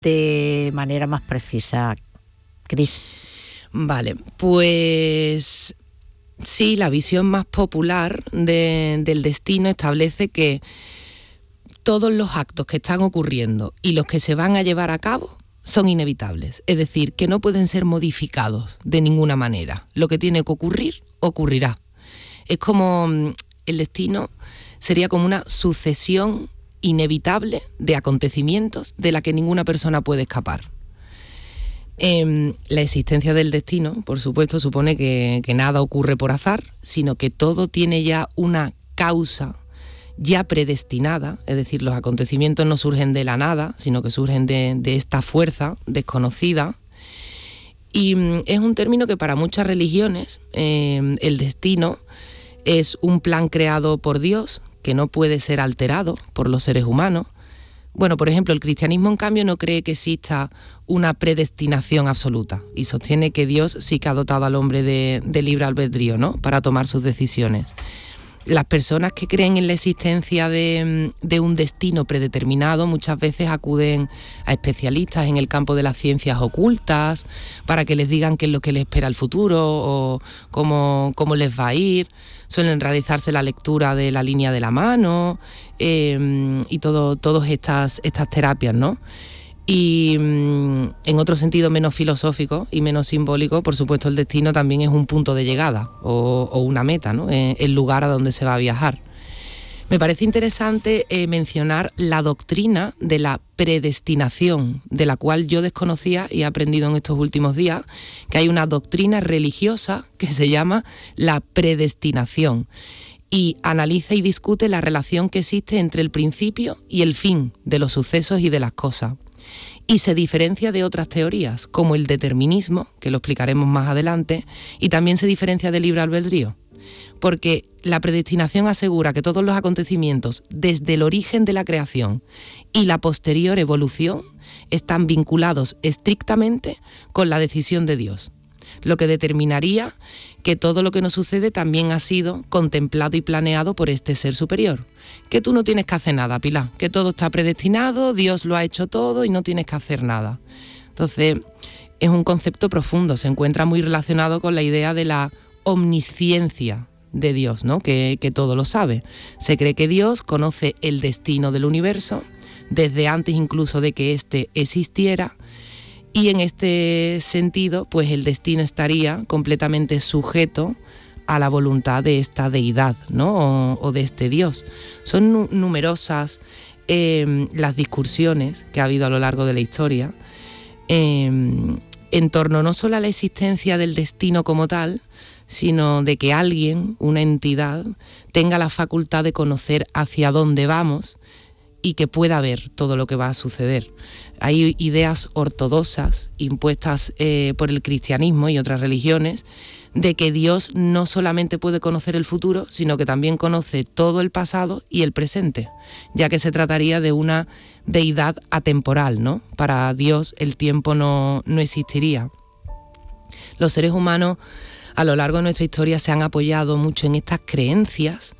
de manera más precisa, Cris? Vale, pues sí, la visión más popular del destino establece que todos los actos que están ocurriendo y los que se van a llevar a cabo son inevitables, es decir, que no pueden ser modificados de ninguna manera. Lo que tiene que ocurrir, ocurrirá. Es como el destino sería como una sucesión inevitable de acontecimientos de la que ninguna persona puede escapar. La existencia del destino, por supuesto, supone que nada ocurre por azar, sino que todo tiene ya una causa ya predestinada, es decir, los acontecimientos no surgen de la nada, sino que surgen de esta fuerza desconocida. Y es un término que para muchas religiones el destino es un plan creado por Dios que no puede ser alterado por los seres humanos. Bueno, por ejemplo, el cristianismo, en cambio, no cree que exista una predestinación absoluta y sostiene que Dios sí que ha dotado al hombre de libre albedrío, ¿no?, para tomar sus decisiones. Las personas que creen en la existencia de un destino predeterminado muchas veces acuden a especialistas en el campo de las ciencias ocultas para que les digan qué es lo que les espera el futuro o cómo les va a ir. Suelen realizarse la lectura de la línea de la mano y todas estas terapias, ¿no? Y en otro sentido menos filosófico y menos simbólico, por supuesto, el destino también es un punto de llegada o una meta, ¿no?, el lugar a donde se va a viajar. Me parece interesante mencionar la doctrina de la predestinación, de la cual yo desconocía y he aprendido en estos últimos días, que hay una doctrina religiosa que se llama la predestinación y analiza y discute la relación que existe entre el principio y el fin de los sucesos y de las cosas. Y se diferencia de otras teorías, como el determinismo, que lo explicaremos más adelante, y también se diferencia del libre albedrío, porque la predestinación asegura que todos los acontecimientos, desde el origen de la creación y la posterior evolución, están vinculados estrictamente con la decisión de Dios, lo que determinaría que todo lo que nos sucede también ha sido contemplado y planeado por este ser superior. Que tú no tienes que hacer nada, Pilar, que todo está predestinado, Dios lo ha hecho todo y no tienes que hacer nada. Entonces, es un concepto profundo, se encuentra muy relacionado con la idea de la omnisciencia de Dios, ¿no?, que todo lo sabe. Se cree que Dios conoce el destino del universo desde antes incluso de que éste existiera. Y en este sentido, pues el destino estaría completamente sujeto a la voluntad de esta deidad, ¿no?, o de este Dios. Son numerosas las discusiones que ha habido a lo largo de la historia en torno no solo a la existencia del destino como tal, sino de que alguien, una entidad, tenga la facultad de conocer hacia dónde vamos y que pueda ver todo lo que va a suceder. Hay ideas ortodoxas impuestas por el cristianismo y otras religiones de que Dios no solamente puede conocer el futuro, sino que también conoce todo el pasado y el presente, ya que se trataría de una deidad atemporal, ¿no? Para Dios el tiempo no existiría. Los seres humanos a lo largo de nuestra historia se han apoyado mucho en estas creencias,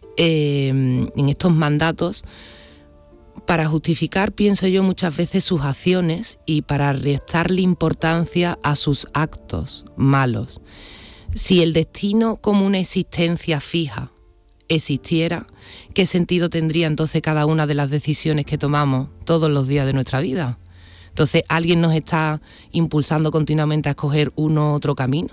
en estos mandatos, para justificar, pienso yo, muchas veces sus acciones y para restarle importancia a sus actos malos. Si el destino como una existencia fija existiera, ¿qué sentido tendría entonces cada una de las decisiones que tomamos todos los días de nuestra vida? Entonces, ¿alguien nos está impulsando continuamente a escoger uno u otro camino?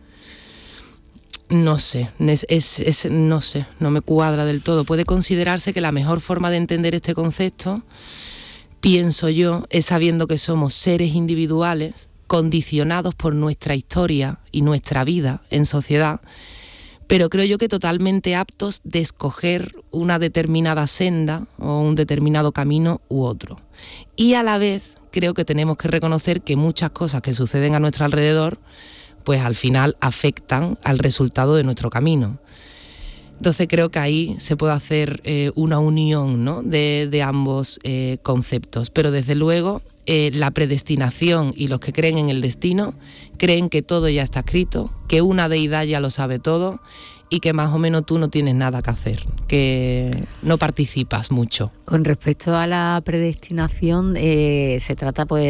No sé, no sé, no me cuadra del todo. Puede considerarse que la mejor forma de entender este concepto, pienso yo, es sabiendo que somos seres individuales, condicionados por nuestra historia y nuestra vida en sociedad, pero creo yo que totalmente aptos de escoger una determinada senda o un determinado camino u otro. Y a la vez creo que tenemos que reconocer que muchas cosas que suceden a nuestro alrededor pues al final afectan al resultado de nuestro camino. Entonces creo que ahí se puede hacer una unión, ¿no?, de ambos conceptos. Pero desde luego la predestinación y los que creen en el destino creen que todo ya está escrito, que una deidad ya lo sabe todo y que más o menos tú no tienes nada que hacer, que no participas mucho. Con respecto a la predestinación, se trata pues